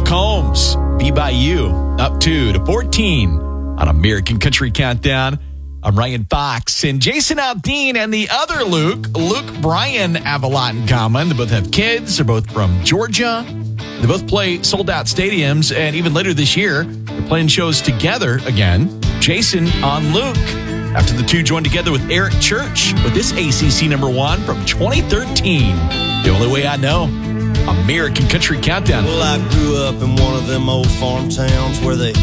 Combs, Be By You, up 2 to 14 on American Country Countdown. I'm Ryan Fox, and Jason Aldean and the other Luke Bryan, have a lot in common. They both have kids. They're both from Georgia. They both play sold-out stadiums, and even later this year, they're playing shows together again. Jason on Luke, after the two joined together with Eric Church with this ACC #1 from 2013. The Only Way I Know, American Country Countdown. Well, I grew up in one of them old farm towns where they